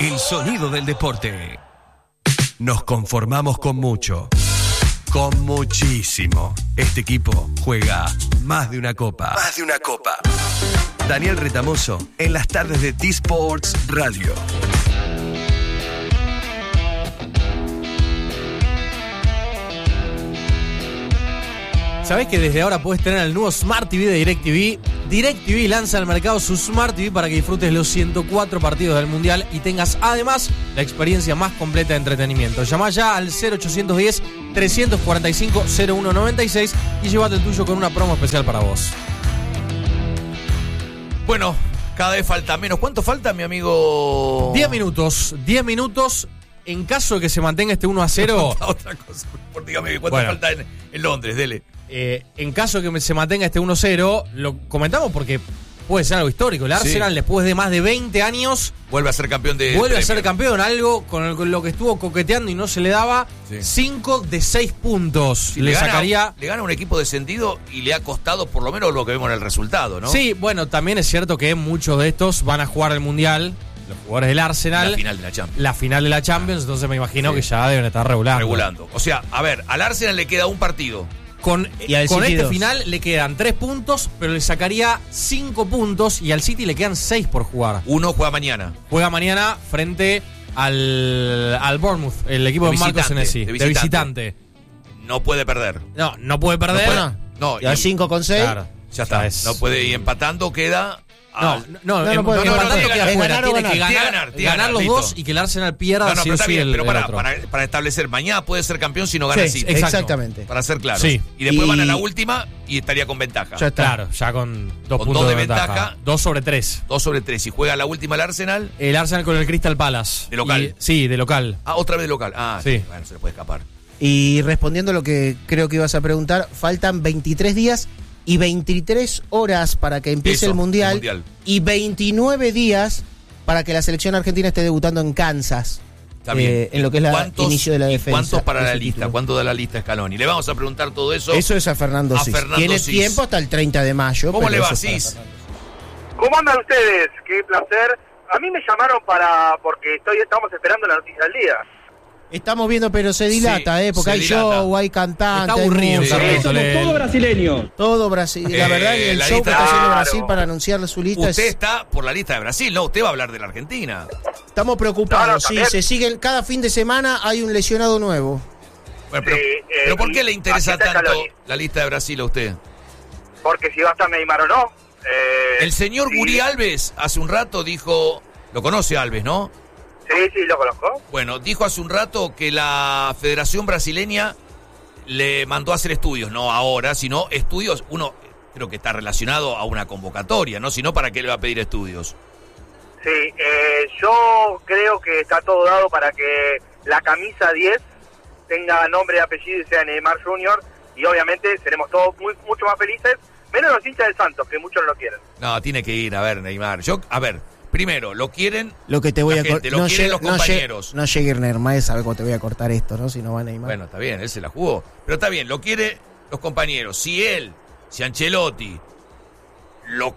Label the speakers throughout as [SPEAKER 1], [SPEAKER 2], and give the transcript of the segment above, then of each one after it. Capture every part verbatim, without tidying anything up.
[SPEAKER 1] el sonido del deporte. Nos conformamos con mucho, con muchísimo. Este equipo juega más de una copa. Más de una copa. Daniel Retamoso en las tardes de T-Sports Radio.
[SPEAKER 2] ¿Sabés que desde ahora puedes tener el nuevo Smart T V de DirecTV? DirecTV lanza al mercado su Smart T V para que disfrutes los ciento cuatro partidos del Mundial y tengas además la experiencia más completa de entretenimiento. Llama ya al cero ochocientos diez, trescientos cuarenta y cinco, cero uno noventa y seis y llévate el tuyo con una promo especial para vos.
[SPEAKER 3] Bueno, cada vez falta menos. ¿Cuánto falta, mi amigo?
[SPEAKER 2] diez minutos. diez minutos. En caso de que se mantenga este uno a cero.
[SPEAKER 3] Otra cosa. Por, dígame, ¿cuánto
[SPEAKER 2] Bueno.
[SPEAKER 3] falta en, en Londres? Dele.
[SPEAKER 2] Eh, en caso de que se mantenga este uno a cero, lo comentamos porque puede ser algo histórico. El Arsenal, sí, después de más de veinte años,
[SPEAKER 3] vuelve a ser campeón de
[SPEAKER 2] vuelve
[SPEAKER 3] Premier.
[SPEAKER 2] a ser campeón. Algo con, el, con lo que estuvo coqueteando y no se le daba. cinco de seis puntos.
[SPEAKER 3] Sí,
[SPEAKER 2] le,
[SPEAKER 3] le gana,
[SPEAKER 2] sacaría.
[SPEAKER 3] Le gana un equipo descendido y le ha costado por lo menos lo que vemos en el resultado, ¿no?
[SPEAKER 2] Sí, bueno, también es cierto que muchos de estos van a jugar el Mundial. Los jugadores del Arsenal.
[SPEAKER 3] La final de la Champions.
[SPEAKER 2] La final de la Champions, entonces me imagino
[SPEAKER 3] Sí.
[SPEAKER 2] que ya deben estar regulando.
[SPEAKER 3] Regulando. O sea, a ver, al Arsenal le queda un partido.
[SPEAKER 2] Con,
[SPEAKER 4] Y al
[SPEAKER 2] con
[SPEAKER 4] City
[SPEAKER 2] este
[SPEAKER 4] dos.
[SPEAKER 2] final le quedan tres puntos, pero le sacaría cinco puntos y al City le quedan seis por jugar.
[SPEAKER 3] Uno juega mañana.
[SPEAKER 2] Juega mañana frente al, al Bournemouth, el equipo de,
[SPEAKER 3] De
[SPEAKER 2] Marcos
[SPEAKER 3] visitante,
[SPEAKER 2] Senesi,
[SPEAKER 3] de
[SPEAKER 2] de
[SPEAKER 3] visitante.
[SPEAKER 2] visitante.
[SPEAKER 3] No puede perder.
[SPEAKER 2] No, no puede perder.
[SPEAKER 3] No puede.
[SPEAKER 2] No,
[SPEAKER 3] No,
[SPEAKER 4] Y a
[SPEAKER 3] y-
[SPEAKER 4] cinco con seis.
[SPEAKER 2] claro,
[SPEAKER 3] ya está.
[SPEAKER 2] es-
[SPEAKER 3] No puede ir empatando, queda.
[SPEAKER 2] No,
[SPEAKER 3] al-
[SPEAKER 2] no, no,
[SPEAKER 4] no
[SPEAKER 2] em-
[SPEAKER 4] puede
[SPEAKER 2] empatando
[SPEAKER 3] ganar.
[SPEAKER 2] queda
[SPEAKER 3] Es
[SPEAKER 2] fuera.
[SPEAKER 4] ganar o
[SPEAKER 2] Tiene que
[SPEAKER 4] ganar.
[SPEAKER 2] ganar,
[SPEAKER 3] Tiene que ganar, tiene que
[SPEAKER 2] ganar
[SPEAKER 3] ganar,
[SPEAKER 2] los
[SPEAKER 3] listo.
[SPEAKER 2] dos y que el Arsenal pierda
[SPEAKER 3] No, no,
[SPEAKER 2] sí
[SPEAKER 3] pero
[SPEAKER 2] o
[SPEAKER 3] está
[SPEAKER 2] sí
[SPEAKER 3] bien,
[SPEAKER 2] el,
[SPEAKER 3] pero
[SPEAKER 2] el
[SPEAKER 3] para,
[SPEAKER 2] otro.
[SPEAKER 3] para, para establecer, mañana puede ser campeón si no gana
[SPEAKER 4] Sí,
[SPEAKER 3] el City.
[SPEAKER 2] exacto.
[SPEAKER 4] exactamente.
[SPEAKER 3] Para ser claros.
[SPEAKER 2] Sí.
[SPEAKER 3] Y después
[SPEAKER 4] Y-
[SPEAKER 3] van a la última y estaría con ventaja.
[SPEAKER 4] Ya está.
[SPEAKER 2] Claro, ya con dos
[SPEAKER 3] Con
[SPEAKER 2] puntos
[SPEAKER 3] dos
[SPEAKER 2] de
[SPEAKER 3] de
[SPEAKER 2] ventaja.
[SPEAKER 3] ventaja.
[SPEAKER 2] Dos sobre tres.
[SPEAKER 3] Dos sobre tres. Y juega la última el Arsenal.
[SPEAKER 2] El Arsenal con el Crystal Palace.
[SPEAKER 3] ¿De local?
[SPEAKER 2] Y- sí, de local.
[SPEAKER 3] Ah, otra vez de local. Ah,
[SPEAKER 2] Sí.
[SPEAKER 3] Bueno, se le puede escapar.
[SPEAKER 4] Y respondiendo a lo que creo que ibas a preguntar, faltan veintitrés días y veintitrés horas para que empiece
[SPEAKER 3] Eso,
[SPEAKER 4] el mundial,
[SPEAKER 3] el Mundial.
[SPEAKER 4] y veintinueve días para que la selección argentina esté debutando en Kansas.
[SPEAKER 3] Está bien.
[SPEAKER 4] eh, en lo que es el
[SPEAKER 3] ¿Cuántos-
[SPEAKER 4] inicio de la
[SPEAKER 3] y
[SPEAKER 4] defensa.
[SPEAKER 3] ¿Cuántos para
[SPEAKER 4] de
[SPEAKER 3] la
[SPEAKER 4] su
[SPEAKER 3] lista?
[SPEAKER 4] título.
[SPEAKER 3] ¿Cuánto da la lista Scaloni? Le vamos a preguntar todo eso.
[SPEAKER 4] Eso es a Fernando
[SPEAKER 3] A
[SPEAKER 4] Sis.
[SPEAKER 3] Fernando
[SPEAKER 4] Tiene
[SPEAKER 3] Sis.
[SPEAKER 4] tiempo hasta el treinta de mayo.
[SPEAKER 3] ¿Cómo
[SPEAKER 4] pero
[SPEAKER 3] le va,
[SPEAKER 4] eso es para
[SPEAKER 3] Sis?
[SPEAKER 4] Fernando Sis.
[SPEAKER 5] ¿Cómo andan ustedes? Qué placer. A mí me llamaron para porque estoy estamos esperando la noticia del día.
[SPEAKER 4] Estamos viendo, pero se dilata,
[SPEAKER 3] Sí,
[SPEAKER 4] ¿eh? Porque
[SPEAKER 3] se
[SPEAKER 4] hay
[SPEAKER 3] dilata.
[SPEAKER 4] show, hay cantante.
[SPEAKER 2] Está aburrido,
[SPEAKER 4] hay música.
[SPEAKER 3] Sí.
[SPEAKER 2] Carlitos, le-
[SPEAKER 6] Todo brasileño.
[SPEAKER 4] Todo Brasil. La
[SPEAKER 3] Eh,
[SPEAKER 4] verdad que el
[SPEAKER 3] la
[SPEAKER 4] show que
[SPEAKER 3] lista-
[SPEAKER 4] está haciendo
[SPEAKER 5] Claro.
[SPEAKER 4] Brasil para anunciar su lista
[SPEAKER 3] Usted
[SPEAKER 4] es...
[SPEAKER 3] está por la lista de Brasil, no, usted va a hablar de la Argentina.
[SPEAKER 4] Estamos preocupados,
[SPEAKER 5] No, no,
[SPEAKER 4] sí,
[SPEAKER 5] también.
[SPEAKER 4] se siguen, cada fin de semana hay un lesionado nuevo.
[SPEAKER 3] Bueno, pero,
[SPEAKER 5] Sí, eh,
[SPEAKER 3] pero ¿por qué
[SPEAKER 5] y
[SPEAKER 3] le interesa
[SPEAKER 5] aquí está
[SPEAKER 3] tanto
[SPEAKER 5] Scaloni.
[SPEAKER 3] la lista de Brasil a usted?
[SPEAKER 5] Porque si va a estar Neymar o no. eh,
[SPEAKER 3] El señor
[SPEAKER 5] sí.
[SPEAKER 3] Guri Alves hace un rato dijo, lo conoce Alves, ¿no?
[SPEAKER 5] Sí, sí, lo conozco.
[SPEAKER 3] Bueno, dijo hace un rato que la Federación Brasileña le mandó a hacer estudios, no ahora, sino estudios, uno creo que está relacionado a una convocatoria, ¿no? Si no, ¿para qué le va a pedir estudios?
[SPEAKER 5] Sí, eh, yo creo que está todo dado para que la camisa diez tenga nombre y apellido y sea Neymar junior Y obviamente seremos todos muy, mucho más felices, menos los hinchas del Santos, que muchos no lo quieren.
[SPEAKER 3] No, tiene que ir, a ver, Neymar. Yo, a ver, primero, lo quieren
[SPEAKER 4] Lo que te voy
[SPEAKER 3] la
[SPEAKER 4] a cortar.
[SPEAKER 3] gente, lo quieren los compañeros.
[SPEAKER 4] No llegue Neymar, sabe cómo te voy a cortar esto, ¿no? Si no va Neymar.
[SPEAKER 3] Bueno, está bien, él se la jugó. Pero está bien, lo quiere los compañeros. Si él, si Ancelotti lo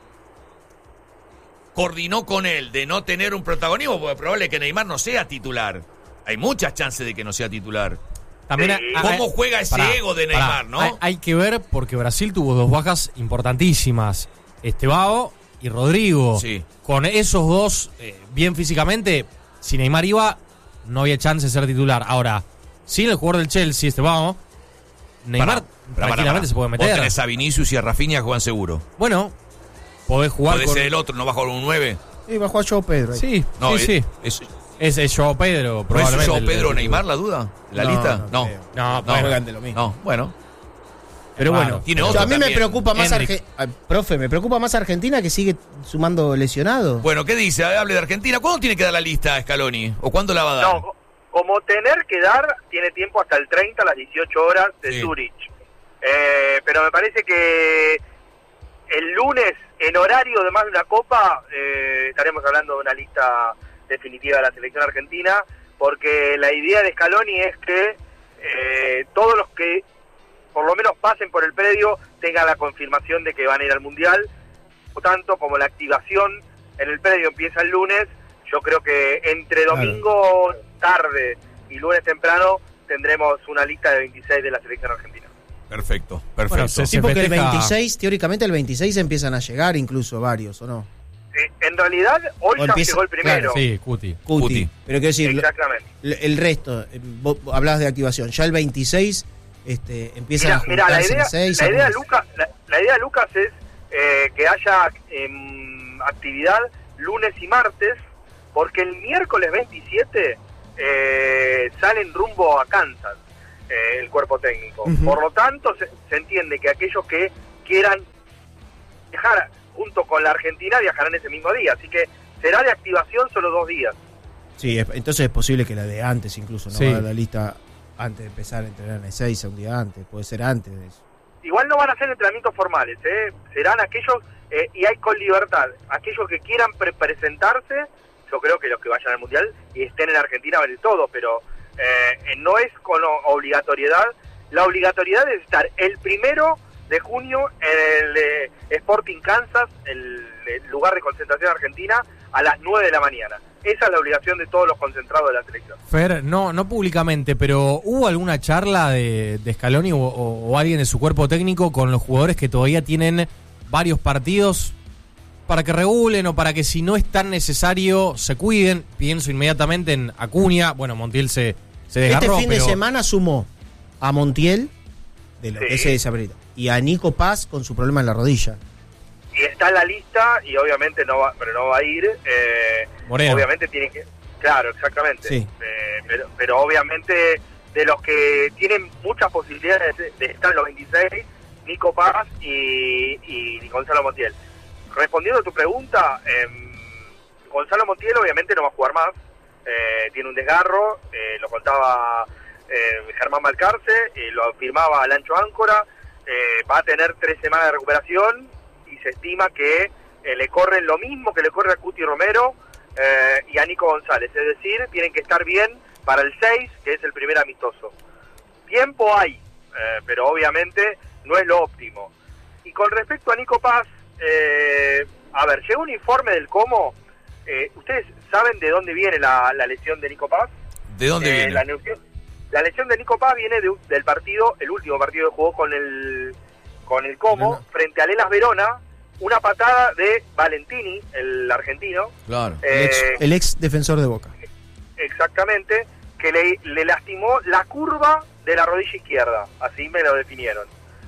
[SPEAKER 3] coordinó con él de no tener un protagonismo, porque es probable que Neymar no sea titular. Hay muchas chances de que no sea titular.
[SPEAKER 2] También
[SPEAKER 5] Sí.
[SPEAKER 2] hay-
[SPEAKER 3] ¿Cómo juega ese
[SPEAKER 2] pará,
[SPEAKER 3] ego de
[SPEAKER 2] pará.
[SPEAKER 3] Neymar, no?
[SPEAKER 2] Hay, hay que ver porque Brasil tuvo dos bajas importantísimas. Estevao y Rodrigo.
[SPEAKER 3] Sí.
[SPEAKER 2] Con esos dos, eh, bien físicamente, si Neymar iba, no había chance de ser titular. Ahora, sin el jugador del Chelsea, Estevao, Neymar
[SPEAKER 3] Pará, pará,
[SPEAKER 2] tranquilamente
[SPEAKER 3] pará, pará.
[SPEAKER 2] se puede
[SPEAKER 3] Vos
[SPEAKER 2] meter.
[SPEAKER 3] tenés a Vinicius y a Rafinha juegan seguro.
[SPEAKER 2] Bueno, podés jugar
[SPEAKER 3] Puede
[SPEAKER 2] con...
[SPEAKER 3] ser el otro, no va a jugar un nueve.
[SPEAKER 4] Sí, va a jugar Joao Pedro ahí.
[SPEAKER 2] Sí,
[SPEAKER 3] No,
[SPEAKER 2] sí, sí.
[SPEAKER 3] es, es,
[SPEAKER 2] Es, es Joao Pedro,
[SPEAKER 3] ¿no es
[SPEAKER 2] probablemente.
[SPEAKER 3] Joao
[SPEAKER 2] el-
[SPEAKER 3] Pedro o
[SPEAKER 2] el-
[SPEAKER 3] Neymar la duda? ¿La
[SPEAKER 4] No,
[SPEAKER 3] lista?
[SPEAKER 4] no
[SPEAKER 3] No.
[SPEAKER 4] creo.
[SPEAKER 2] No,
[SPEAKER 3] No,
[SPEAKER 2] bueno,
[SPEAKER 4] juegan de lo mismo.
[SPEAKER 3] No, bueno.
[SPEAKER 4] Pero
[SPEAKER 2] Claro.
[SPEAKER 4] bueno,
[SPEAKER 3] Tiene
[SPEAKER 4] yo-
[SPEAKER 3] otro
[SPEAKER 4] a mí me
[SPEAKER 3] también,
[SPEAKER 4] preocupa más
[SPEAKER 2] Hendrik.
[SPEAKER 4] Arge- ah, profe, me preocupa más Argentina, que sigue sumando lesionados.
[SPEAKER 3] Bueno, ¿qué dice? Hable de Argentina. ¿Cuándo tiene que dar la lista Scaloni? ¿O cuándo la va a dar?
[SPEAKER 5] No, como tener que dar, tiene tiempo hasta el treinta, a las dieciocho horas de
[SPEAKER 3] Sí.
[SPEAKER 5] Zurich. Eh, pero me parece que el lunes, en horario de más de una copa, eh, estaremos hablando de una lista definitiva de la selección argentina, porque la idea de Scaloni es que eh, todos los que por lo menos pasen por el predio tengan la confirmación de que van a ir al Mundial, tanto como la activación en el predio empieza el lunes. yo creo que entre domingo tarde y lunes temprano tendremos una lista de veintiséis de la selección argentina.
[SPEAKER 3] Perfecto, perfecto.
[SPEAKER 2] Bueno, se-
[SPEAKER 4] Sí,
[SPEAKER 2] se
[SPEAKER 4] porque el
[SPEAKER 2] festeja-
[SPEAKER 4] veintiséis, teóricamente el veintiséis empiezan a llegar incluso varios, ¿o no?
[SPEAKER 5] Eh, en realidad, hoy
[SPEAKER 4] O
[SPEAKER 5] ya
[SPEAKER 4] empieza-
[SPEAKER 5] llegó el primero.
[SPEAKER 4] claro,
[SPEAKER 2] Sí, Cuti.
[SPEAKER 4] Cuti.
[SPEAKER 3] Cuti.
[SPEAKER 4] Pero quiero decir, lo-
[SPEAKER 5] Exactamente.
[SPEAKER 4] el, el resto, eh, vos hablabas de activación, ya el veintiséis este, empiezan
[SPEAKER 5] Mira,
[SPEAKER 4] a
[SPEAKER 5] mira, la
[SPEAKER 4] juntarse
[SPEAKER 5] idea,
[SPEAKER 4] en seis.
[SPEAKER 5] la idea de
[SPEAKER 4] algunos-
[SPEAKER 5] Lucas, la, la idea de Lucas es eh, que haya em, actividad lunes y martes, porque el miércoles veintisiete eh, salen rumbo a Kansas eh, el cuerpo técnico.
[SPEAKER 4] Ujú.
[SPEAKER 5] Por lo tanto, se, se entiende que aquellos que quieran viajar junto con la Argentina viajarán ese mismo día, así que será de activación solo dos días.
[SPEAKER 4] Sí, es- entonces es posible que la de antes incluso, no
[SPEAKER 2] Sí.
[SPEAKER 4] va a dar la lista antes de empezar a entrenar en el seis, un día antes, puede ser antes de eso.
[SPEAKER 5] Igual no van a ser entrenamientos formales, ¿eh? Serán aquellos, eh, y hay con libertad, aquellos que quieran pre- presentarse, yo creo que los que vayan al Mundial y estén en Argentina van de todo, pero eh, no es con o- obligatoriedad. La obligatoriedad es estar el primero de junio en el eh, Sporting Kansas, el, el lugar de concentración argentina, a las nueve de la mañana. Esa es la obligación de todos los concentrados de la selección.
[SPEAKER 2] Fer, no, no públicamente, pero ¿hubo alguna charla de, de Scaloni o, o- o alguien de su cuerpo técnico con los jugadores que todavía tienen varios partidos para que regulen o para que si no es tan necesario se cuiden? Pienso inmediatamente en Acuña, bueno, Montiel se, se desgarró,
[SPEAKER 4] Este fin
[SPEAKER 2] pero
[SPEAKER 4] de semana sumó a Montiel, de lo
[SPEAKER 5] Sí.
[SPEAKER 4] que se desabilita, y a Nico Paz con su problema en la rodilla.
[SPEAKER 5] Y está en la lista y obviamente no va, pero no va a ir. Eh,
[SPEAKER 2] Moreno.
[SPEAKER 5] obviamente tiene que, claro, exactamente.
[SPEAKER 4] Sí.
[SPEAKER 5] Eh, pero, pero obviamente de los que tienen muchas posibilidades de, de estar en los veintiséis, Nico Paz y, y Gonzalo Montiel. Respondiendo a tu pregunta, eh, Gonzalo Montiel obviamente no va a jugar más. Eh, tiene un desgarro, eh, lo contaba eh, Germán Balcarce, eh, lo afirmaba Lancho Áncora. Eh, va a tener tres semanas de recuperación y se estima que eh, le corren lo mismo que le corre a Cuti Romero eh, y a Nico González, es decir, tienen que estar bien para el seis, que es el primer amistoso. Tiempo hay, eh, pero obviamente no es lo óptimo. Y con respecto a Nico Paz, eh, a ver, llegó un informe del cómo, eh, ¿ustedes saben de dónde viene la, la lesión de Nico Paz?
[SPEAKER 3] ¿De dónde
[SPEAKER 5] Eh,
[SPEAKER 3] viene?
[SPEAKER 5] La, lesión- la lesión de Nico Paz viene de un- del partido, el último partido que jugó con el con el Como,
[SPEAKER 4] Verona.
[SPEAKER 5] frente al Elas Verona, una patada de Valentini, el argentino,
[SPEAKER 3] Claro.
[SPEAKER 4] El
[SPEAKER 5] eh,
[SPEAKER 4] ex, el ex defensor de Boca.
[SPEAKER 5] exactamente, que le, le lastimó la curva de la rodilla izquierda, así me lo definieron.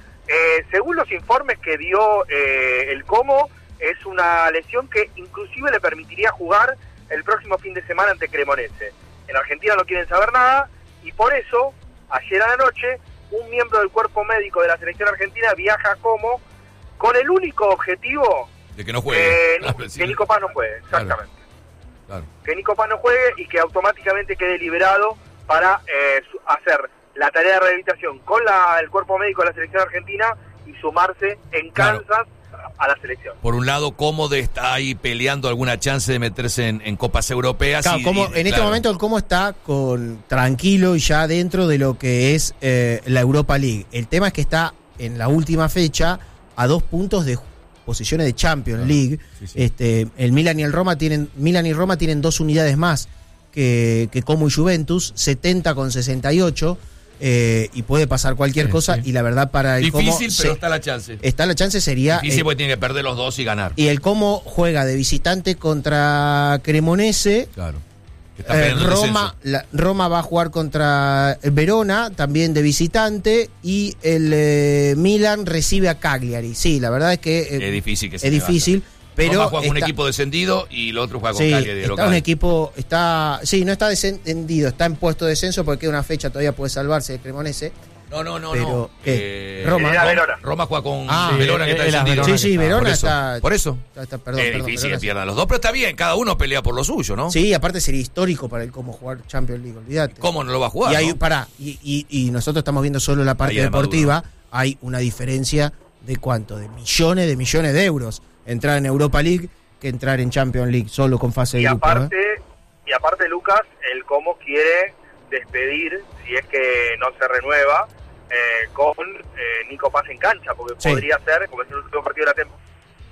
[SPEAKER 5] Eh, según los informes que dio eh, el Como, es una lesión que inclusive le permitiría jugar el próximo fin de semana ante Cremonese. En Argentina no quieren saber nada y por eso, ayer a la noche, un miembro del cuerpo médico de la selección argentina viaja a Como con el único objetivo
[SPEAKER 3] De que no juegue.
[SPEAKER 5] eh,
[SPEAKER 3] Ah, pero sí.
[SPEAKER 5] que Nico Paz no juegue, exactamente.
[SPEAKER 3] Claro.
[SPEAKER 5] Que Nico Paz no juegue y que automáticamente quede liberado para eh, su- hacer la tarea de rehabilitación con la, el cuerpo médico de la selección argentina y sumarse en
[SPEAKER 3] Claro.
[SPEAKER 5] Kansas a la selección.
[SPEAKER 3] Por un lado, Cómodo está ahí peleando alguna chance de meterse en, en copas europeas.
[SPEAKER 4] Claro,
[SPEAKER 3] y-
[SPEAKER 4] como,
[SPEAKER 3] y-
[SPEAKER 4] en este
[SPEAKER 3] claro.
[SPEAKER 4] momento el cómo está con tranquilo y ya dentro de lo que es eh, la Europa League. El tema es que está en la última fecha a dos puntos de posiciones de Champions
[SPEAKER 3] Claro.
[SPEAKER 4] League.
[SPEAKER 3] Sí, sí.
[SPEAKER 4] Este, el Milan y el Roma tienen Milan y Roma tienen dos unidades más que, que Como y Juventus, setenta con sesenta y ocho. Eh, y puede pasar cualquier
[SPEAKER 2] Sí,
[SPEAKER 4] cosa
[SPEAKER 2] sí.
[SPEAKER 4] y la verdad para el Como
[SPEAKER 3] Difícil, pero
[SPEAKER 4] se-
[SPEAKER 3] está la chance.
[SPEAKER 4] está la chance sería
[SPEAKER 3] Difícil
[SPEAKER 4] eh,
[SPEAKER 3] porque tiene que perder los dos y ganar.
[SPEAKER 4] y el Como juega de visitante contra Cremonese.
[SPEAKER 3] Claro. Que está
[SPEAKER 4] Eh,
[SPEAKER 3] peleando el
[SPEAKER 4] Roma, la- Roma va a jugar contra el Verona, también de visitante, y el eh, Milan recibe a Cagliari. Sí, la verdad es que eh,
[SPEAKER 3] descenso. Es difícil que se
[SPEAKER 4] es
[SPEAKER 3] le vaya.
[SPEAKER 4] difícil, pero
[SPEAKER 3] Roma juega con un
[SPEAKER 4] está-
[SPEAKER 3] equipo descendido y el otro juega con
[SPEAKER 4] sí,
[SPEAKER 3] Cagliari de
[SPEAKER 4] está
[SPEAKER 3] local.
[SPEAKER 4] un equipo, está, sí, no está descendido, está en puesto de descenso porque queda una fecha, todavía puede salvarse de Cremonese.
[SPEAKER 3] No, no, no,
[SPEAKER 4] Pero,
[SPEAKER 3] no.
[SPEAKER 4] ¿qué?
[SPEAKER 3] Eh,
[SPEAKER 4] Roma.
[SPEAKER 5] Era Verona.
[SPEAKER 3] Roma juega con
[SPEAKER 4] Ah,
[SPEAKER 3] Verona que está
[SPEAKER 2] el- el
[SPEAKER 3] descendido.
[SPEAKER 2] Verona
[SPEAKER 4] Sí, sí,
[SPEAKER 2] que está-
[SPEAKER 4] Verona
[SPEAKER 3] por eso,
[SPEAKER 4] está,
[SPEAKER 3] Por eso.
[SPEAKER 4] está- está- perdón,
[SPEAKER 3] es
[SPEAKER 4] perdón,
[SPEAKER 3] difícil
[SPEAKER 4] Verona
[SPEAKER 3] que pierdan los dos, pero está bien, cada uno pelea por lo suyo, ¿no?
[SPEAKER 4] Sí, aparte sería histórico para el Como jugar Champions League, olvídate.
[SPEAKER 3] ¿Cómo no lo va a jugar?
[SPEAKER 4] Y, hay,
[SPEAKER 3] no?
[SPEAKER 4] pará, y, y, y nosotros estamos viendo solo la parte
[SPEAKER 3] Ahí es
[SPEAKER 4] deportiva, hay una diferencia de cuánto, de millones de millones de euros. Entrar en Europa League que entrar en Champions League, solo con fase de
[SPEAKER 5] Y
[SPEAKER 4] grupo. ¿eh?
[SPEAKER 5] aparte, y aparte Lucas, el Como quiere despedir, si es que no se renueva, eh, con eh, Nico Paz en cancha, porque
[SPEAKER 4] Sí.
[SPEAKER 5] podría ser, como es el último partido de la temporada.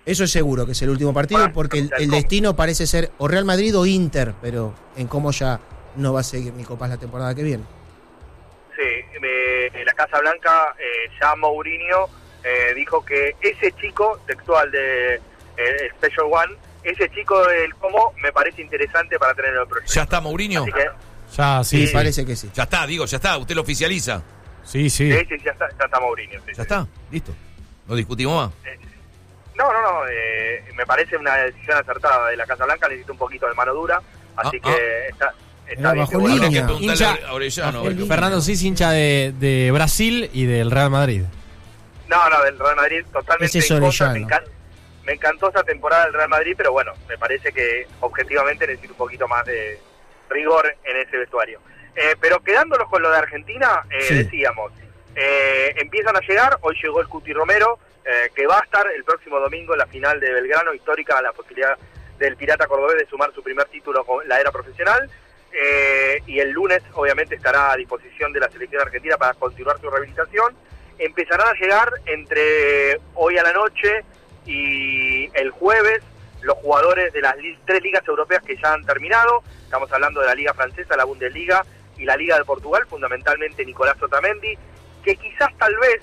[SPEAKER 4] Eso es seguro que es el último partido,
[SPEAKER 5] Bueno,
[SPEAKER 4] porque el,
[SPEAKER 5] el
[SPEAKER 4] el
[SPEAKER 5] Copa.
[SPEAKER 4] destino parece ser o Real Madrid o Inter, pero en cómo ya no va a seguir Nico Paz la temporada que viene.
[SPEAKER 5] Sí, eh, la Casa Blanca, eh, ya Mourinho eh, dijo que ese chico, textual de eh, Special One, ese chico del Como me parece interesante para tener en el proyecto.
[SPEAKER 3] ¿Ya está Mourinho?
[SPEAKER 5] Así que,
[SPEAKER 2] Ya, sí,
[SPEAKER 4] Sí,
[SPEAKER 2] sí.
[SPEAKER 4] parece que sí.
[SPEAKER 3] Ya está, digo, ya está, usted lo oficializa.
[SPEAKER 2] Sí, sí.
[SPEAKER 5] sí, sí, ya está, ya está Mourinho. Sí,
[SPEAKER 3] Ya
[SPEAKER 5] sí.
[SPEAKER 3] está, listo. No discutimos más.
[SPEAKER 5] No, no, no, eh, me parece una decisión acertada de la Casa Blanca, necesita un poquito de mano dura, así
[SPEAKER 3] Ah,
[SPEAKER 5] que
[SPEAKER 3] ah.
[SPEAKER 5] está, está
[SPEAKER 4] Era
[SPEAKER 5] bien.
[SPEAKER 4] bajo
[SPEAKER 5] que vuelva.
[SPEAKER 3] Habrá que
[SPEAKER 4] línea.
[SPEAKER 3] preguntarle
[SPEAKER 2] Hincha-
[SPEAKER 3] a Orellano.
[SPEAKER 4] Bajo línea.
[SPEAKER 2] Fernando sí es hincha de, de Brasil y del Real Madrid.
[SPEAKER 5] No, no, del Real Madrid totalmente
[SPEAKER 4] Ese es
[SPEAKER 5] en contra. Me,
[SPEAKER 4] Orellano.
[SPEAKER 5] encan- me encantó esa temporada del Real Madrid, pero bueno, me parece que objetivamente necesita un poquito más de rigor en ese vestuario. Eh, pero quedándonos con lo de Argentina, eh,
[SPEAKER 4] Sí.
[SPEAKER 5] decíamos, eh, empiezan a llegar, hoy llegó el Cuti Romero, eh, que va a estar el próximo domingo en la final de Belgrano, histórica, la posibilidad del Pirata Cordobés de sumar su primer título con la era profesional. Eh, y el lunes obviamente estará a disposición de la selección argentina para continuar su rehabilitación. Empezarán a llegar entre hoy a la noche y el jueves los jugadores de las li- tres ligas europeas que ya han terminado. Estamos hablando de la Liga Francesa, la Bundesliga y la Liga de Portugal, fundamentalmente Nicolás Otamendi, que quizás tal vez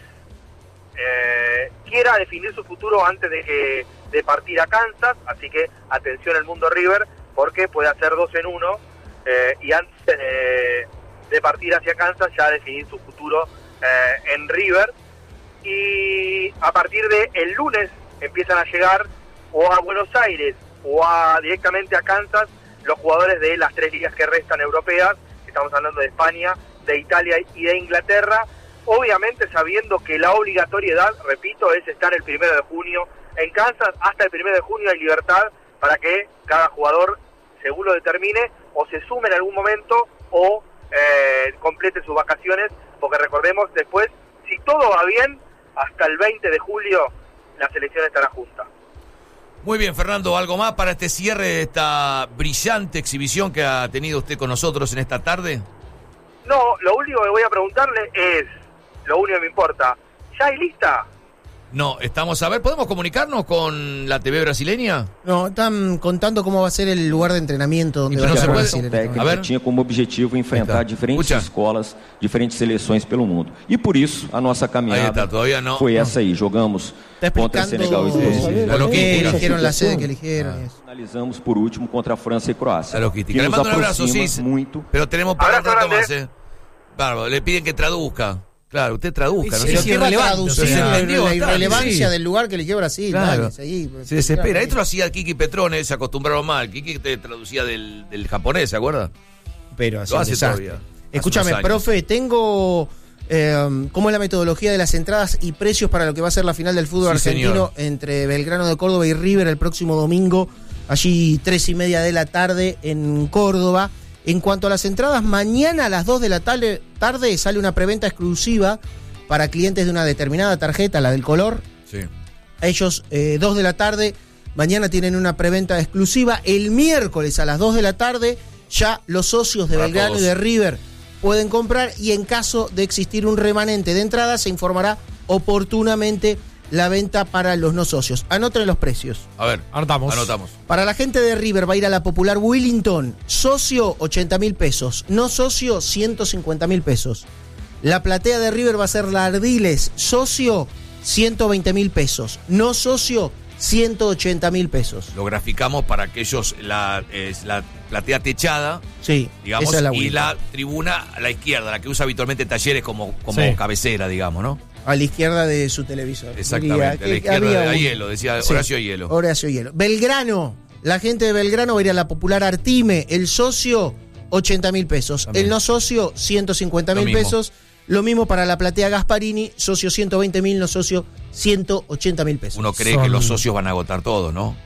[SPEAKER 5] eh, quiera definir su futuro antes de, que, de partir a Kansas, así que atención al mundo River, porque puede hacer dos en uno eh, y antes de, de partir hacia Kansas ya definir su futuro eh, en River. Y a partir de el lunes empiezan a llegar o a Buenos Aires o a directamente a Kansas los jugadores de las tres ligas que restan europeas. Estamos hablando de España, de Italia y de Inglaterra, obviamente sabiendo que la obligatoriedad, repito, es estar el primero de junio en Kansas. Hasta el primero de junio hay libertad para que cada jugador, según lo determine, o se sume en algún momento o eh, complete sus vacaciones, porque recordemos, después, si todo va bien, hasta el veinte de julio la selección estará junta.
[SPEAKER 3] Muy bien, Fernando, ¿algo más para este cierre de esta brillante exhibición que ha tenido usted con nosotros en esta tarde?
[SPEAKER 5] No, lo único que voy a preguntarle es, lo único que me importa, ¿ya hay lista?
[SPEAKER 3] No, estamos a ver, ¿podemos comunicarnos con la T V brasileña?
[SPEAKER 4] No, están contando cómo va a ser el lugar de entrenamiento donde
[SPEAKER 3] Y
[SPEAKER 4] va
[SPEAKER 3] no
[SPEAKER 4] a
[SPEAKER 3] se
[SPEAKER 4] ser
[SPEAKER 3] puede-
[SPEAKER 4] Brasil en este
[SPEAKER 3] A
[SPEAKER 4] momento.
[SPEAKER 3] ver.
[SPEAKER 6] Tinha como objetivo enfrentar
[SPEAKER 3] Ahí está.
[SPEAKER 6] diferentes
[SPEAKER 3] Escucha.
[SPEAKER 6] escolas, diferentes seleções pelo mundo. E por isso a nossa
[SPEAKER 3] Ahí
[SPEAKER 6] caminhada
[SPEAKER 3] está, todavía no.
[SPEAKER 6] foi essa aí. Jogamos
[SPEAKER 4] Está
[SPEAKER 6] contra
[SPEAKER 4] explicando
[SPEAKER 6] Senegal e Espanha.
[SPEAKER 3] La
[SPEAKER 4] por qué
[SPEAKER 3] logística.
[SPEAKER 4] eligieron la sede que eligieron.
[SPEAKER 3] Ah.
[SPEAKER 4] y eso.
[SPEAKER 6] Finalizamos por último contra França e Croácia.
[SPEAKER 3] La logística.
[SPEAKER 6] Que
[SPEAKER 3] Le
[SPEAKER 6] nos
[SPEAKER 3] mando un abrazo,
[SPEAKER 6] aproxima
[SPEAKER 3] sí.
[SPEAKER 6] muito.
[SPEAKER 3] Pero tenemos para un
[SPEAKER 5] Abrazo
[SPEAKER 3] rato
[SPEAKER 5] grande.
[SPEAKER 3] más, ¿eh? Bárbaro, le piden que traduzca. Claro, usted traduzca, ¿no?
[SPEAKER 2] Sí,
[SPEAKER 4] Pero
[SPEAKER 2] sí,
[SPEAKER 4] ¿qué va a
[SPEAKER 2] irrelevante,
[SPEAKER 4] traducir
[SPEAKER 2] o sea,
[SPEAKER 4] la,
[SPEAKER 3] entendió
[SPEAKER 4] la
[SPEAKER 3] bastante,
[SPEAKER 4] irrelevancia
[SPEAKER 3] sí.
[SPEAKER 4] del lugar que eligió Brasil?
[SPEAKER 3] Claro.
[SPEAKER 4] Dale, seguí.
[SPEAKER 3] Se desespera. Esto lo hacía Kiki Petrone, se acostumbraron mal. Kiki te traducía del, del japonés, ¿se acuerda?
[SPEAKER 4] Pero así
[SPEAKER 3] Lo
[SPEAKER 4] un
[SPEAKER 3] hace
[SPEAKER 4] desastre.
[SPEAKER 3] todavía. Hace
[SPEAKER 4] Escúchame,
[SPEAKER 3] unos años.
[SPEAKER 4] profe, tengo eh, cómo es la metodología de las entradas y precios para lo que va a ser la final del fútbol
[SPEAKER 3] Sí,
[SPEAKER 4] argentino
[SPEAKER 3] señor.
[SPEAKER 4] entre Belgrano de Córdoba y River el próximo domingo, allí tres y media de la tarde en Córdoba. En cuanto a las entradas, mañana a las dos de la tarde, tarde sale una preventa exclusiva para clientes de una determinada tarjeta, la del color.
[SPEAKER 3] Sí.
[SPEAKER 4] Ellos, eh, dos de la tarde, mañana tienen una preventa exclusiva. El miércoles a las dos de la tarde, ya los socios de
[SPEAKER 3] Para
[SPEAKER 4] Belgrano
[SPEAKER 3] todos.
[SPEAKER 4] y de River pueden comprar, y en caso de existir un remanente de entrada, se informará oportunamente la venta para los no socios. Anoten los precios.
[SPEAKER 3] A ver,
[SPEAKER 2] Anotamos.
[SPEAKER 3] anotamos.
[SPEAKER 4] Para la gente de River va a ir a la popular Willington, socio ochenta mil pesos, no socio ciento cincuenta mil pesos. La platea de River va a ser la Ardiles, socio ciento veinte mil pesos, no socio ciento ochenta mil pesos.
[SPEAKER 3] Lo graficamos para aquellos, la, es la platea techada,
[SPEAKER 4] Sí,
[SPEAKER 3] digamos,
[SPEAKER 4] esa es la
[SPEAKER 3] y
[SPEAKER 4] Willington.
[SPEAKER 3] la tribuna a la izquierda, la que usa habitualmente Talleres como, como
[SPEAKER 2] Sí.
[SPEAKER 3] cabecera, digamos, ¿no?
[SPEAKER 4] A la izquierda de su televisor.
[SPEAKER 3] Exactamente,
[SPEAKER 4] Diría
[SPEAKER 3] a la
[SPEAKER 4] que
[SPEAKER 3] izquierda
[SPEAKER 4] había
[SPEAKER 3] de
[SPEAKER 4] un-
[SPEAKER 3] Hielo, decía
[SPEAKER 4] Sí,
[SPEAKER 3] Horacio Hielo.
[SPEAKER 4] Horacio Hielo. Belgrano, la gente de Belgrano va a ir a la popular Artime, el socio ochenta mil pesos,
[SPEAKER 3] También.
[SPEAKER 4] el no socio ciento cincuenta
[SPEAKER 3] Lo
[SPEAKER 4] mil
[SPEAKER 3] mismo.
[SPEAKER 4] pesos. Lo mismo para la platea Gasparini, socio ciento veinte mil, no socio ciento ochenta mil pesos.
[SPEAKER 3] Uno cree
[SPEAKER 2] Son-
[SPEAKER 3] que los socios van a agotar todo, ¿no?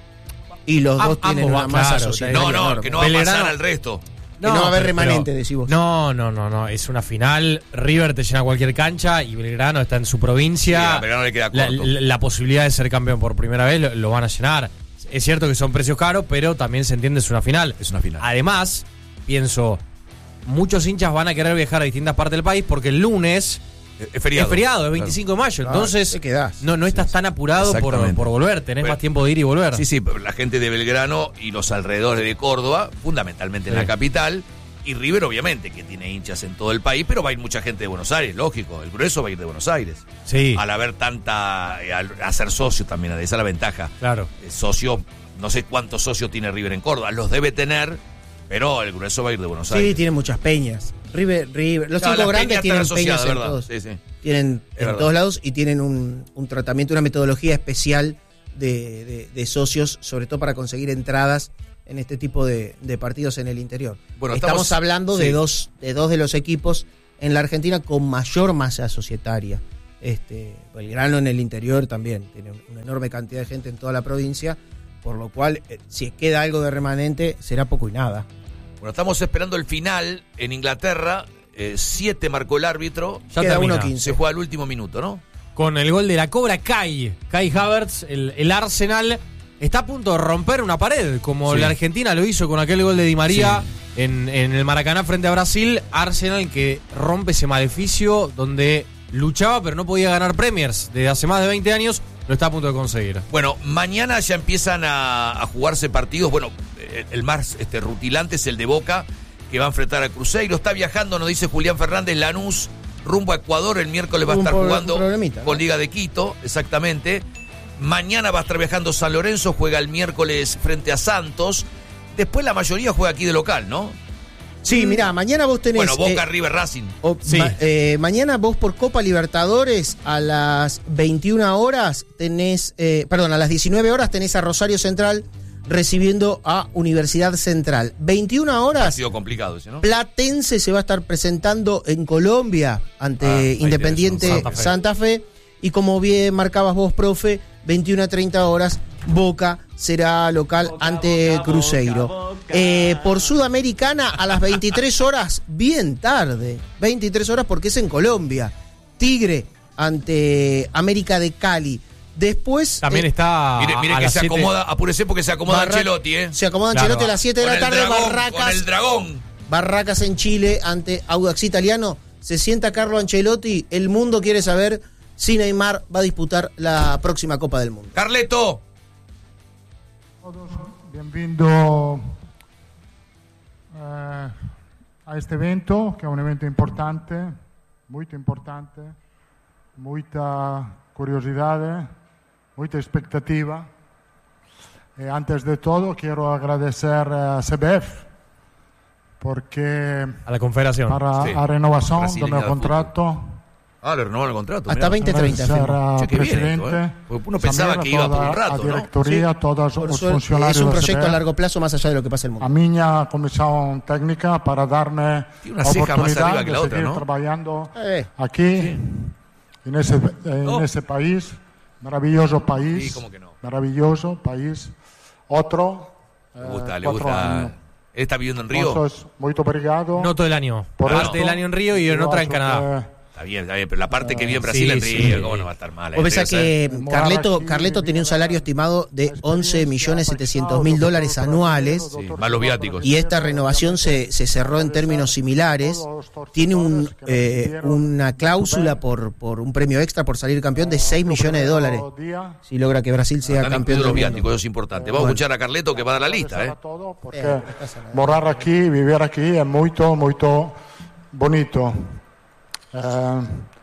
[SPEAKER 4] Y los
[SPEAKER 2] Am-
[SPEAKER 4] dos tienen
[SPEAKER 2] ambos
[SPEAKER 4] una
[SPEAKER 2] van,
[SPEAKER 4] masa
[SPEAKER 2] claro,
[SPEAKER 4] societaria
[SPEAKER 3] No, no,
[SPEAKER 4] enorme.
[SPEAKER 3] que no va a
[SPEAKER 2] Belgrano-
[SPEAKER 3] pasar al resto.
[SPEAKER 4] Que no va a haber
[SPEAKER 2] pero-
[SPEAKER 4] remanente,
[SPEAKER 2] pero-
[SPEAKER 4] decís vos.
[SPEAKER 2] No, no, no, no. Es una final. River te llena cualquier cancha y Belgrano está en su
[SPEAKER 3] Sí,
[SPEAKER 2] provincia.
[SPEAKER 3] a Belgrano le queda
[SPEAKER 2] la,
[SPEAKER 3] corto.
[SPEAKER 2] la- la posibilidad de ser campeón por primera vez lo, lo van a llenar. Es cierto que son precios caros, pero también se entiende, es una final.
[SPEAKER 3] Es una final.
[SPEAKER 2] Además, pienso, muchos hinchas van a querer viajar a distintas partes del país porque el lunes
[SPEAKER 3] Es feriado.
[SPEAKER 2] Es feriado, es veinticinco de mayo.
[SPEAKER 4] Claro,
[SPEAKER 2] entonces,
[SPEAKER 4] te quedás.
[SPEAKER 2] no, no estás
[SPEAKER 3] Sí,
[SPEAKER 2] tan apurado por,
[SPEAKER 3] exactamente.
[SPEAKER 2] por volver. Tenés
[SPEAKER 3] Bueno.
[SPEAKER 2] más tiempo de ir y volver.
[SPEAKER 3] Sí, sí, pero la gente de Belgrano y los alrededores de Córdoba, fundamentalmente en
[SPEAKER 2] Sí.
[SPEAKER 3] la capital, y River obviamente, que tiene hinchas en todo el país, pero va a ir mucha gente de Buenos Aires, lógico, el grueso va a ir de Buenos Aires.
[SPEAKER 2] Sí,
[SPEAKER 3] Al haber tanta, eh, al hacer socio también, esa es la ventaja.
[SPEAKER 2] claro.
[SPEAKER 3] El socio, no sé cuántos socios tiene River en Córdoba, los debe tener, pero el grueso va a ir de Buenos
[SPEAKER 4] Sí,
[SPEAKER 3] Aires.
[SPEAKER 4] tienen muchas peñas. River, River. Los
[SPEAKER 3] Claro,
[SPEAKER 4] cinco
[SPEAKER 3] las
[SPEAKER 4] grandes
[SPEAKER 3] peñas
[SPEAKER 4] tienen
[SPEAKER 3] están
[SPEAKER 4] peñas
[SPEAKER 3] asociadas,
[SPEAKER 4] en
[SPEAKER 3] ¿verdad?
[SPEAKER 4] todos.
[SPEAKER 3] Sí, sí.
[SPEAKER 4] Tienen
[SPEAKER 3] Es
[SPEAKER 4] en
[SPEAKER 3] verdad.
[SPEAKER 4] todos lados y tienen un, un tratamiento, una metodología especial de, de- de socios, sobre todo para conseguir entradas en este tipo de, de partidos en el interior.
[SPEAKER 3] Bueno,
[SPEAKER 4] estamos,
[SPEAKER 3] estamos-
[SPEAKER 4] hablando
[SPEAKER 3] sí.
[SPEAKER 4] de dos de dos de los equipos en la Argentina con mayor masa societaria. Este, Belgrano en el interior también tiene una enorme cantidad de gente en toda la provincia, por lo cual, eh, si queda algo de remanente, será poco y nada.
[SPEAKER 3] Bueno, estamos esperando el final en Inglaterra, eh, siete marcó el árbitro,
[SPEAKER 2] Ya
[SPEAKER 4] Queda
[SPEAKER 2] termina.
[SPEAKER 4] uno quince.
[SPEAKER 3] se juega al último minuto, ¿no?
[SPEAKER 2] Con el gol de la Cobra Kai. Kai Havertz, el, el Arsenal, está a punto de romper una pared, como
[SPEAKER 3] Sí.
[SPEAKER 2] la Argentina lo hizo con aquel gol de Di María en, en el Maracaná frente a Brasil. Arsenal que rompe ese maleficio donde luchaba pero no podía ganar Premiers desde hace más de veinte años, lo está a punto de conseguir.
[SPEAKER 3] Bueno, mañana ya empiezan a, a jugarse partidos. Bueno, el, el más este, rutilante es el de Boca, que va a enfrentar a Cruzeiro. Está viajando, nos dice Julián Fernández, Lanús, rumbo a Ecuador. El miércoles va a
[SPEAKER 4] Un
[SPEAKER 3] estar
[SPEAKER 4] pro-
[SPEAKER 3] jugando
[SPEAKER 4] un problemita, ¿no?
[SPEAKER 3] con Liga de Quito, exactamente. Mañana va a estar viajando San Lorenzo, juega el miércoles frente a Santos. Después la mayoría juega aquí de local, ¿no?
[SPEAKER 4] Sí, mirá, mañana vos tenés...
[SPEAKER 3] Bueno, Boca,
[SPEAKER 4] eh,
[SPEAKER 3] River, Racing.
[SPEAKER 4] O-
[SPEAKER 2] Sí.
[SPEAKER 4] ma- eh, mañana vos por Copa Libertadores a las veintiuna horas tenés, eh, perdón, a las diecinueve horas tenés a Rosario Central recibiendo a Universidad Central. veintiuna
[SPEAKER 3] Ha
[SPEAKER 4] horas,
[SPEAKER 3] sido complicado ese, ¿no?
[SPEAKER 4] Platense se va a estar presentando en Colombia ante
[SPEAKER 3] Ah, ahí
[SPEAKER 4] Independiente
[SPEAKER 3] tenés,
[SPEAKER 2] Santa Fe.
[SPEAKER 4] Santa Fe. Y como bien marcabas vos, profe, veintiuna a treinta horas, Boca será local ante Cruzeiro. Eh, por Sudamericana a las veintitrés horas, bien tarde, veintitrés horas porque es en Colombia. Tigre ante América de Cali. Después
[SPEAKER 2] También
[SPEAKER 4] eh,
[SPEAKER 2] está
[SPEAKER 3] Mire, mire
[SPEAKER 2] a
[SPEAKER 3] que
[SPEAKER 2] las
[SPEAKER 3] se
[SPEAKER 2] siete.
[SPEAKER 3] acomoda, apúrese porque se acomoda
[SPEAKER 4] Barra-
[SPEAKER 3] Ancelotti, ¿eh?
[SPEAKER 4] se acomoda
[SPEAKER 2] Claro,
[SPEAKER 4] Ancelotti a las siete de
[SPEAKER 3] Con
[SPEAKER 4] la
[SPEAKER 3] el
[SPEAKER 4] tarde,
[SPEAKER 3] dragón, con
[SPEAKER 4] Barracas.
[SPEAKER 3] el dragón.
[SPEAKER 4] Barracas en Chile ante Audax Italiano. Se sienta Carlo Ancelotti. El mundo quiere saber si Neymar va a disputar la próxima Copa del Mundo.
[SPEAKER 3] Carleto.
[SPEAKER 7] Todos, bienvenido eh, a este evento, que es un evento importante, muy importante, mucha curiosidad, mucha expectativa. Eh, antes de todo, quiero agradecer a C B F porque
[SPEAKER 2] A la Confederación.
[SPEAKER 7] para
[SPEAKER 3] Sí.
[SPEAKER 7] la renovación
[SPEAKER 3] Brasileña
[SPEAKER 7] del meu
[SPEAKER 3] de fútbol.
[SPEAKER 7] contrato.
[SPEAKER 3] Ah, le renovaron el contrato.
[SPEAKER 4] Hasta
[SPEAKER 3] mirá.
[SPEAKER 4] veinte treinta.
[SPEAKER 7] Agradecer
[SPEAKER 4] firmó.
[SPEAKER 7] a
[SPEAKER 3] Che, qué bien
[SPEAKER 7] presidente,
[SPEAKER 3] esto, ¿eh? Porque uno pensaba
[SPEAKER 7] Samir,
[SPEAKER 3] que iba por un
[SPEAKER 7] toda
[SPEAKER 3] rato,
[SPEAKER 7] a
[SPEAKER 3] ¿no?
[SPEAKER 7] directoría, todos
[SPEAKER 4] Por
[SPEAKER 7] os
[SPEAKER 4] suerte,
[SPEAKER 7] funcionarios
[SPEAKER 4] es un
[SPEAKER 7] da
[SPEAKER 4] proyecto
[SPEAKER 7] C B F.
[SPEAKER 4] a largo plazo más allá de lo que pasa en el
[SPEAKER 7] a
[SPEAKER 4] mundo.
[SPEAKER 7] miña comisión técnica para darme
[SPEAKER 3] Tiene una
[SPEAKER 7] la
[SPEAKER 3] ceja más
[SPEAKER 7] oportunidad
[SPEAKER 3] arriba que
[SPEAKER 7] de
[SPEAKER 3] la otra,
[SPEAKER 7] seguir
[SPEAKER 3] ¿no?
[SPEAKER 7] trabajando
[SPEAKER 4] Eh.
[SPEAKER 7] aquí, en, ese, en
[SPEAKER 3] Oh.
[SPEAKER 7] ese país, maravilloso país,
[SPEAKER 3] Sí, cómo que no.
[SPEAKER 7] maravilloso país, otro,
[SPEAKER 3] Le
[SPEAKER 7] eh,
[SPEAKER 3] gusta, le
[SPEAKER 7] cuatro
[SPEAKER 3] gusta.
[SPEAKER 7] años.
[SPEAKER 3] Él está viviendo en Río.
[SPEAKER 7] Entonces, muy obrigado.
[SPEAKER 2] No todo el año.
[SPEAKER 7] por
[SPEAKER 2] Parte
[SPEAKER 7] esto.
[SPEAKER 2] del año en Río y en
[SPEAKER 7] Yo
[SPEAKER 2] otra en
[SPEAKER 7] acho
[SPEAKER 2] Canadá.
[SPEAKER 7] que
[SPEAKER 3] Está bien, está bien, pero la parte que vive en
[SPEAKER 2] Sí,
[SPEAKER 3] Brasil en
[SPEAKER 2] sí.
[SPEAKER 3] Río, ¿cómo no va a estar mal?
[SPEAKER 4] Vos pensás que
[SPEAKER 7] sí.
[SPEAKER 4] Carleto,
[SPEAKER 7] Aquí,
[SPEAKER 4] Carleto tenía un salario estimado de once millones setecientos mil dólares anuales.
[SPEAKER 3] Sí, más los viáticos.
[SPEAKER 4] Y esta renovación se, se cerró en términos similares. Tiene un, eh, una cláusula por, por un premio extra por salir campeón de seis millones de dólares. Si logra que Brasil sea
[SPEAKER 3] Están
[SPEAKER 4] campeón
[SPEAKER 3] incluidos los
[SPEAKER 4] del
[SPEAKER 3] viáticos,
[SPEAKER 4] mundo.
[SPEAKER 3] eso es importante. Vamos a escuchar a Carleto que va a dar la lista, ¿eh?
[SPEAKER 7] Todo porque
[SPEAKER 4] Eh, no pasa nada.
[SPEAKER 7] morar aquí, vivir aquí es muy, muy bonito. Eh,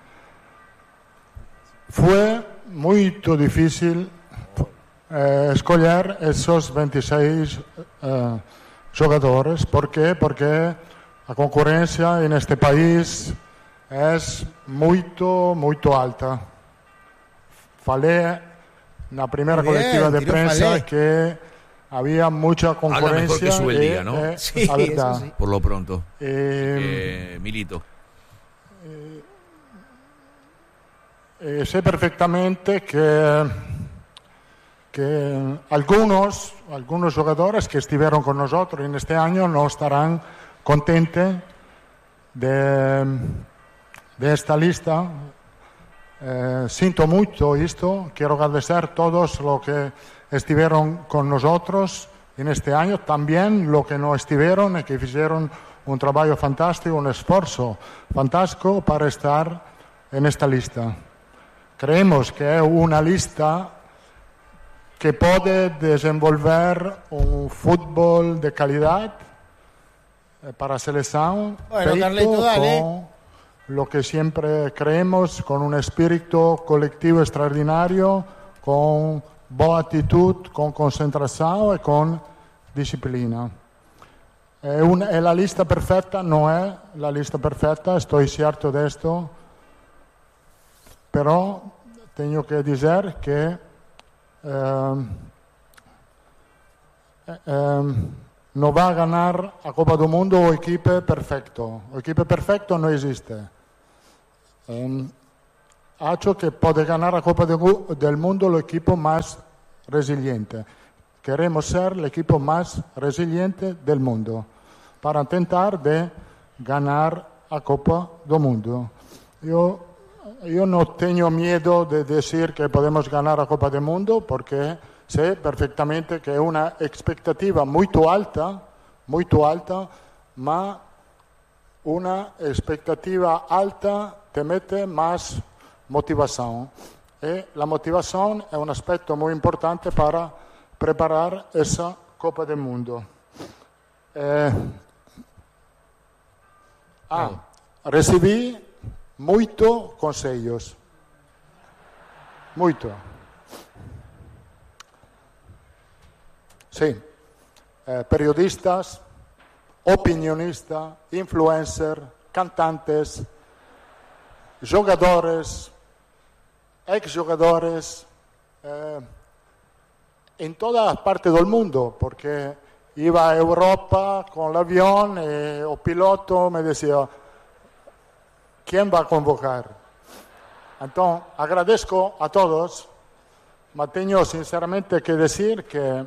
[SPEAKER 7] fue muy difícil eh, escoger esos veintiséis eh, jugadores. ¿Por qué? Porque la concurrencia en este país es muy, muy alta. Falé na primera
[SPEAKER 4] Muy bien,
[SPEAKER 7] colectiva de
[SPEAKER 4] tiró
[SPEAKER 7] prensa
[SPEAKER 4] Falé.
[SPEAKER 7] que había mucha
[SPEAKER 3] mejor
[SPEAKER 7] concurrencia.
[SPEAKER 3] que Subeldía,
[SPEAKER 7] y,
[SPEAKER 3] ¿no?
[SPEAKER 7] eh,
[SPEAKER 4] Sí,
[SPEAKER 7] la verdad.
[SPEAKER 4] eso sí.
[SPEAKER 3] Por lo pronto.
[SPEAKER 7] Eh,
[SPEAKER 3] Eh, Milito.
[SPEAKER 7] eh, sé perfectamente que, que algunos, algunos jugadores que estuvieron con nosotros en este año no estarán contentos de, de esta lista. Eh, siento mucho esto. Quiero agradecer a todos los que estuvieron con nosotros en este año, también los que no estuvieron y que hicieron un trabajo fantástico, un esfuerzo fantástico para estar en esta lista. Creemos que es una lista que puede desenvolver un fútbol de calidad eh, para la selección,
[SPEAKER 4] Bueno,
[SPEAKER 7] feito
[SPEAKER 4] Carleto, dale.
[SPEAKER 7] con lo que siempre creemos, con un espíritu colectivo extraordinario, con buena actitud, con concentración y con disciplina. È, un, è la lista perfetta? Non è la lista perfetta, sto cierto de esto, però tengo que decir que eh, eh, no va a ganar a Copa del Mundo o equipo perfecto. O equipo perfecto no existe. Eh, ha hecho que puede ganar a Copa del Mundo el equipo más resiliente. Queremos ser el equipo más resiliente del mundo para intentar de ganar a Copa del Mundo. Yo, yo no tengo miedo de decir que podemos ganar a Copa del Mundo porque sé perfectamente que es una expectativa muy alta, muy alta, ma una expectativa alta te mete más motivación. Y la motivación es un aspecto muy importante para preparar esa Copa del Mundo. Eh, ah, recibí muchos consejos. Muito. Sí. Eh, periodistas, opinionistas, influencers, cantantes, jugadores, exjugadores, eh, en todas partes del mundo, porque iba a Europa con el avión y el piloto me decía, ¿quién va a convocar? Entonces, agradezco a todos, pero tengo sinceramente que decir que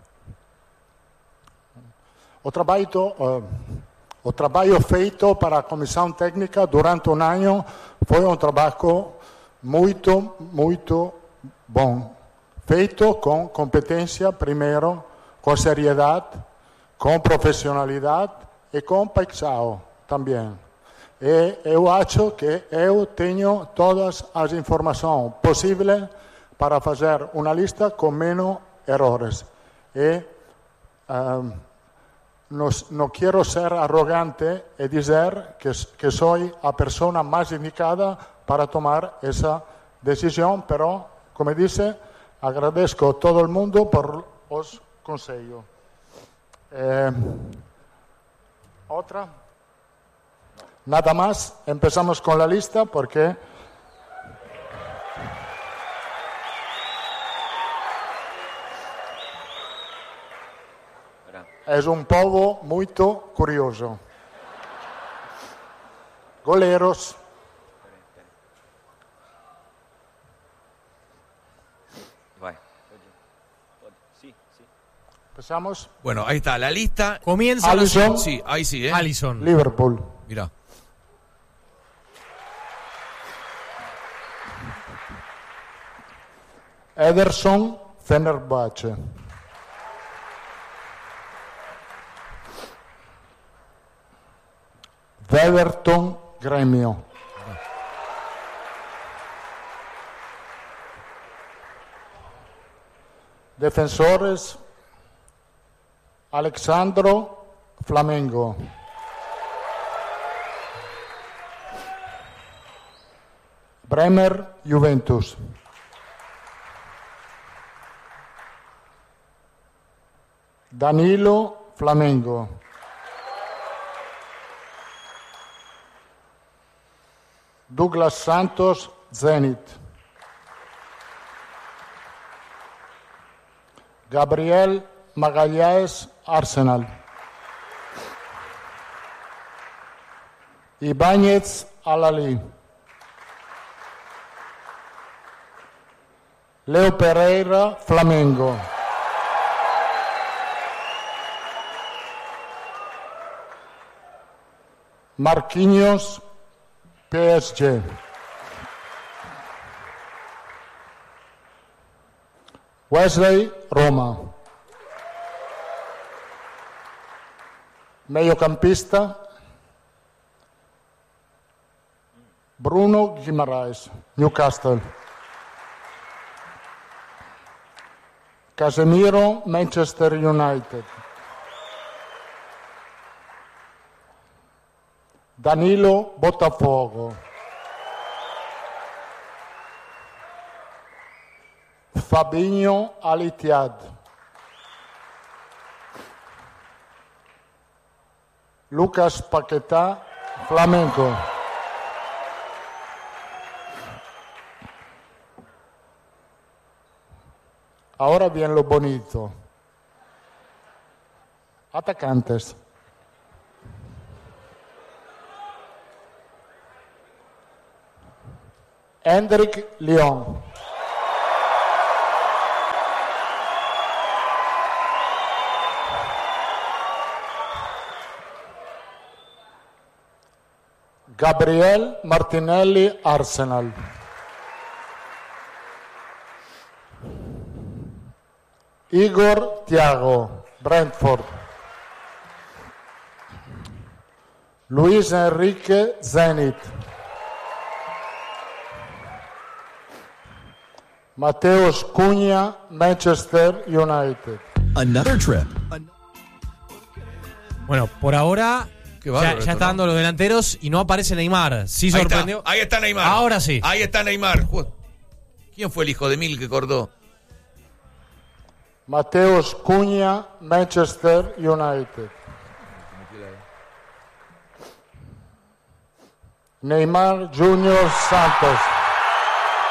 [SPEAKER 7] o trabajo, eh, o trabajo feito para la Comisión Técnica durante un año fue un trabajo muy, muy bueno. Feito con competencia primero, con seriedad, con profesionalidad y con paixão también. E eu acho que eu tenho todas as informações possíveis para fazer uma lista com menos errores. E um, no, no quero ser arrogante e dizer que, que sou a pessoa mais indicada para tomar essa decisão, pero, como disse, agradeço a todo el mundo por os conselhos. Eh, ¿Otra? Nada más, empezamos con la lista porque es un povo muy curioso. Goleros. Empezamos.
[SPEAKER 3] Bueno, ahí está la lista.
[SPEAKER 2] Comienza
[SPEAKER 7] Alisson.
[SPEAKER 2] la...
[SPEAKER 3] Sí, ahí sí, ¿eh?
[SPEAKER 2] Alisson.
[SPEAKER 7] Liverpool.
[SPEAKER 3] Mirá.
[SPEAKER 7] Ederson, Fenerbahce. Everton, Gremio. Defensores, Alexandro, Flamengo. Bremer, Juventus. Danilo, Flamengo. Douglas Santos, Zenit. Gabriel Magalhães, Arsenal. Ibáñez, Al-Ahly. Leo Pereira, Flamengo. Marquinhos, P S G. Wesley, Roma. Mediocampista, Bruno Guimaraes, Newcastle. Casemiro, Manchester United. Danilo, Botafogo. Fabinho, Al Ittihad. Lucas Paquetá, Flamengo. Ahora bien lo bonito. Atacantes. Hendrik Lyon. Gabriel Martinelli, Arsenal. Igor Thiago, Brentford. Luis Enrique, Zenit. Mateus Cunha, Manchester United.
[SPEAKER 1] Another trip.
[SPEAKER 2] Bueno, por ahora
[SPEAKER 3] Qué bárbaro
[SPEAKER 2] ya, ya
[SPEAKER 3] esto,
[SPEAKER 2] está
[SPEAKER 3] ¿no?
[SPEAKER 2] dando los delanteros y no aparece Neymar. Sí
[SPEAKER 3] Ahí
[SPEAKER 2] sorprendió.
[SPEAKER 3] está, ahí está Neymar.
[SPEAKER 2] Ahora sí.
[SPEAKER 3] Ahí está Neymar. Ju- ¿Quién fue el hijo de Mil que cortó?
[SPEAKER 7] Mateus Cunha, Manchester United. Neymar Junior Santos.